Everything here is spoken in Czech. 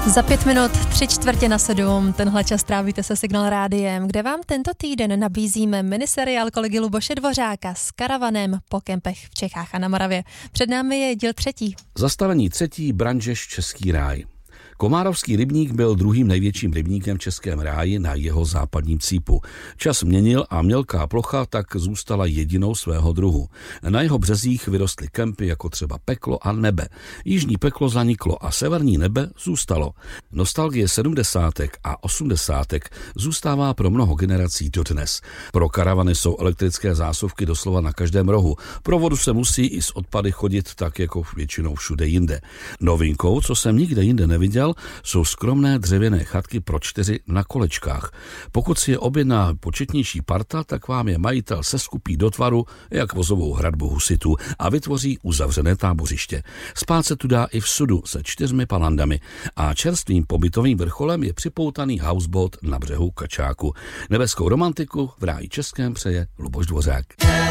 Za 5 minut 6:45, tenhle čas trávíte se Signál rádiem, kde vám tento týden nabízíme miniseriál kolegy Luboše Dvořáka s karavanem po kempech v Čechách a na Moravě. Před námi je díl 3. Zastavení 3. Branžeš Český ráj. Komárovský rybník byl druhým největším rybníkem v Českém ráji na jeho západním cípu. Čas měnil a mělká plocha tak zůstala jedinou svého druhu. Na jeho březích vyrostly kempy jako třeba Peklo a Nebe. Jižní Peklo zaniklo a severní Nebe zůstalo. Nostalgie 70. a 80. zůstává pro mnoho generací dodnes. Pro karavany jsou elektrické zásuvky doslova na každém rohu. Pro vodu se musí i s odpady chodit tak jako většinou všude jinde. Novinkou, co jsem nikde jinde neviděl, jsou skromné dřevěné chatky pro 4 na kolečkách. Pokud si je objedná početnější parta, tak vám je majitel seskupí do tvaru jak vozovou hradbu husitů a vytvoří uzavřené tábořiště. Spát se tu dá i v sudu se 4 palandami a čerstvým pobytovým vrcholem je připoutaný houseboat na břehu Kačáku. Nebeskou romantiku v ráji českém přeje Luboš Dvořák.